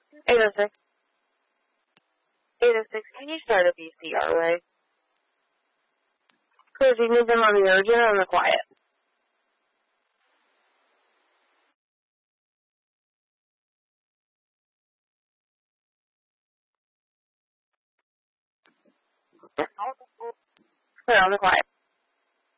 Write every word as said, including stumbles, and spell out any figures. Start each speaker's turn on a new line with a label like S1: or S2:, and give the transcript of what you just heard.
S1: eight oh six. eight oh six, can you start a B C our way? Chris, you need them on the urgent or on the quiet? Clear on the quiet.